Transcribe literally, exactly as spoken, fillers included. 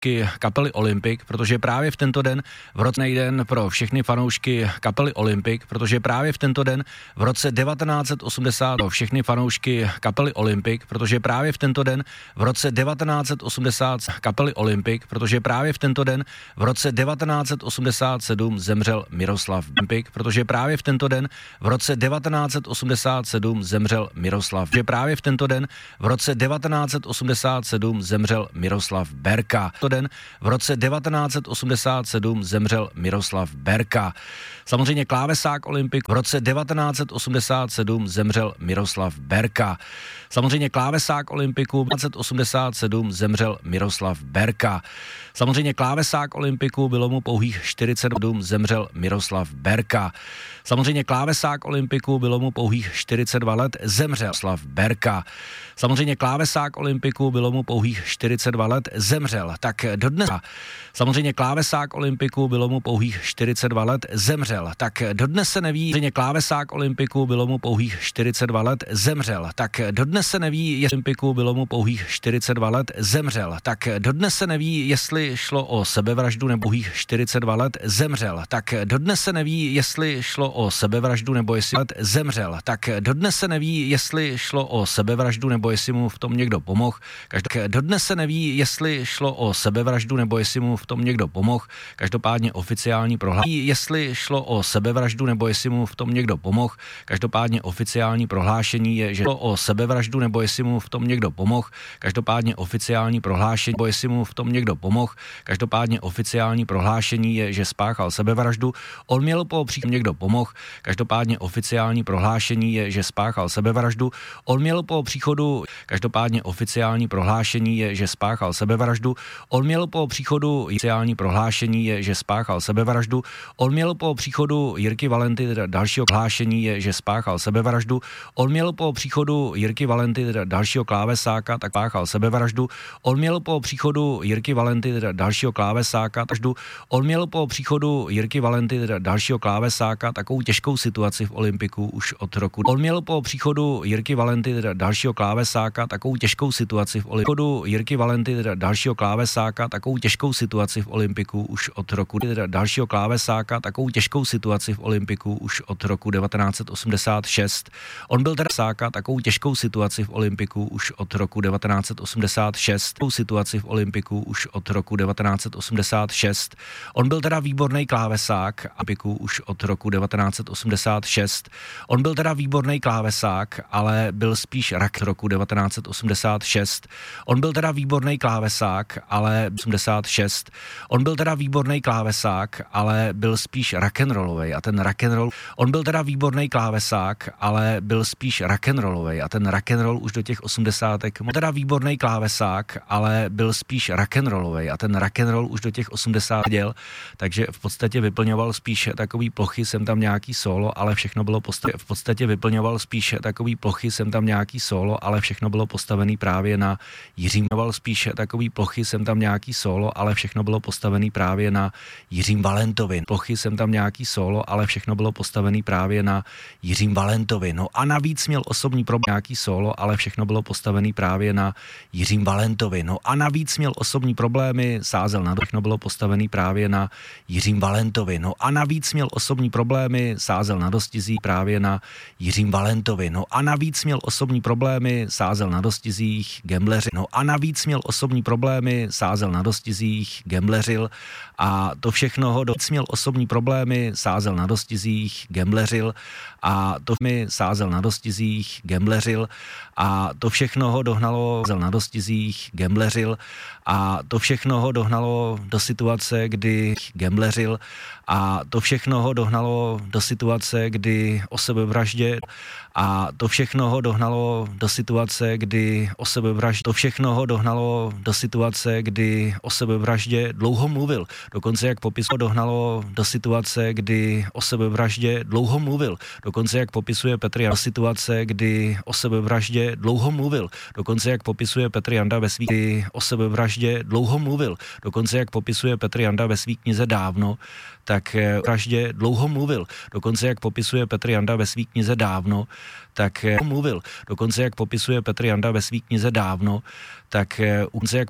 kapely Olympic, protože právě v tento den v roce den pro všechny fanoušky kapely Olympic, protože právě v tento den v roce devatenáct set osmdesát pro všechny fanoušky kapely Olympic, protože právě v tento den v roce devatenáct set osmdesát kapely Olympic, protože právě v tento den v roce devatenáct set osmdesát sedm zemřel Miroslav Olympic, protože právě v tento den v roce devatenáct set osmdesát sedm zemřel Miroslav, že právě v tento den v roce devatenáct set osmdesát sedm zemřel Miroslav Berka. Den v roce devatenáct set osmdesát sedm zemřel Miroslav Berka. Samozřejmě klávesák Olympik v roce devatenáct set osmdesát sedm zemřel Miroslav Berka. Samozřejmě klávesák Olympiku v devatenáct set osmdesát sedm zemřel Miroslav Berka. Samozřejmě klávesák Olympiku bylo mu pouhých čtyřicet sedm zemřel Miroslav Berka. Samozřejmě klávesák Olympiku bylo mu pouhých čtyřicet dva let zemřel Miroslav Berka. Samozřejmě klávesák Olympiku bylo mu pouhých čtyřicet dva let zemřel. Tak dodnes samozřejmě klávesák Olympiku bylo mu pouhých čtyřicet dva let zemřel. Tak dodnes se neví, že klávesák Olympiku bylo mu pouhých čtyřicet dva let zemřel. Tak dodnes se neví, jestli Olympiku bylo mu pouhých čtyřicet dva let zemřel. Tak dodnes se neví, jestli šlo o sebevraždu nebo pouhých čtyřicet dva let zemřel. Tak dodnes se neví, jestli šlo o sebevraždu nebo jestli let zemřel. Tak dodnes se neví, jestli šlo o sebevraždu nebo jestli mu v tom někdo pomohl. Každopádně dodnes se neví, jestli šlo o sebevraždu nebo jestli mu v tom někdo pomohl. Každopádně oficiální prohlášení, jestli šlo o sebevraždu nebo jestli mu v tom někdo pomohl. Každopádně oficiální prohlášení je, že šlo o sebevraždu nebo jestli mu v tom někdo pomohl. Každopádně oficiální prohlášení, nebo jestli mu v tom někdo pomohl. Každopádně oficiální prohlášení je, že spáchal sebevraždu. On měl po příchodu někdo pomohl. Každopádně oficiální prohlášení je, že spáchal sebevraždu. On měl po příchodu. Každopádně oficiální prohlášení je, že spáchal sebevraždu. On měl po příchodu oficiální prohlášení je, že spáchal sebevraždu. On měl po příchodu Jirky Valenty dalšího prohlášení je, že spáchal sebevraždu. On měl po příchodu Jirky Valenty dalšího klávesáka, tak spáchal sebevraždu. On měl po příchodu Jirky Valenty dalšího klávesáka, takže on měl po příchodu Jirky Valenty dalšího klávesáka takovou těžkou situaci v Olympiku už od roku. On měl po příchodu Jirky Valenty dalšího klávesáka takovou těžkou situaci v Olympiku. Jirky Valenty dalšího klávesáka takovou těžkou situaci v Olympiku už od roku. Dalšího klávesáka takovou těžkou situaci v Olympiku už od roku devatenáct set osmdesát šest. On byl teda sáka takovou těžkou situaci v Olympiku už od roku devatenáct set osmdesát šest. Situaci v Olympiku už od roku devatenáct set osmdesát šest. On byl teda výborný klávesák a Olympiku už od roku devatenáct set osmdesát šest. On byl teda výborný klávesák, ale byl spíš rak roku devatenáct set osmdesát šest. On byl teda výborný klávesák, ale osmdesát šest. On byl teda výborný klávesák, ale byl spíš rock'n'rollovej a ten rock'n'roll. On byl teda výborný klávesák, ale byl spíš rock'n'rollovej a ten rock'n'roll už do těch osmdesátek. On teda výborný klávesák, ale byl spíš rock'n'rollovej a ten rock'n'roll už do těch osmdesátek děl, takže v podstatě vyplňoval spíš takový plochy, jsem tam nějaký solo, ale všechno bylo postavené. V podstatě vyplňoval spíš takový plochy, jsem tam nějaký solo, ale všechno bylo postavený právě na Jiřím. Spíš takový plochy, jsem tam nějaký solo, ale všechno bylo postavený právě na Jiřím Valentovi. Plochy jsem tam nějaký solo, ale všechno bylo postavený právě na Jiřím Valentovi. No a navíc měl osobní problém nějaký solo, ale všechno bylo postavený právě na Jiřím Valentovi. No a navíc měl osobní problémy, sázel na všechno bylo postavený právě na Jiřím Valentovi. No a navíc měl osobní problémy, sázel na dostizí právě na Jiřím Valentovi. No a navíc měl osobní problémy, sázel na dostizích, gambleři. No a navíc měl osobní problémy, sázel na dostizích, gambleřil a to všechno ho do... měl osobní problémy, sázel na dostizích, gambleřil a to mi sázel na dostizích, gambleřil a to všechno ho dohnalo na dostizích, gambleřil a to všechno ho dohnalo do situace, kdy gambleřil a to všechno ho dohnalo do situace, kdy o sebevraždě a to všechno ho dohnalo do situace, kdy o sebevraždě, to všechno ho dohnalo do situace, kdy o sebevraždě dlouho mluvil. Dokonce jak popisuje, dohnalo do situace, kdy o sebevraždě dlouho mluvil. Dokonce jak popisuje Petr Janda, situace, kdy o sebevraždě dlouho mluvil. Dokonce jak popisuje Petr Janda ve svých o sebevraždě dlouho mluvil. Dokonce jak popisuje Petr Janda ve svých knize Dávno, tak vraždě dlouho mluvil. Dokonce jak popisuje Petr Janda ve svých knize Dávno, tak mluvil. Dokonce jak popisuje Petr Janda ve svých knize Dávno, tak jak